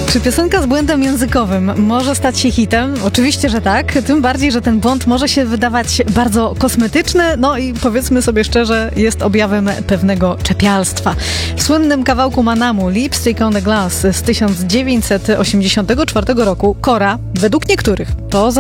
Czy piosenka z błędem językowym może stać się hitem? Oczywiście, że tak. Tym bardziej, że ten błąd może się wydawać bardzo kosmetyczny, no i powiedzmy sobie szczerze, jest objawem pewnego czepialstwa. W słynnym kawałku Manamu Lipstick on the Glass z 1984 roku Kora, według niektórych, to